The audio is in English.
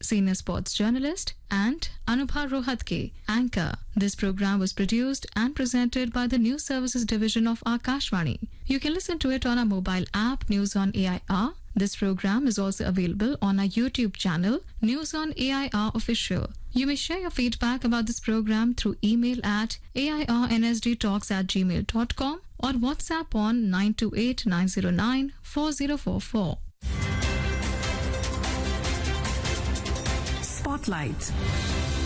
senior sports journalist, and Anubha Rohatke, anchor. This program was produced and presented by the News Services Division of Akashvani. You can listen to it on our mobile app, News on AIR. This program is also available on our YouTube channel, News on AIR Official. You may share your feedback about this program through email at airnsdtalks@gmail.com or WhatsApp on 928-909-4044. Spotlight.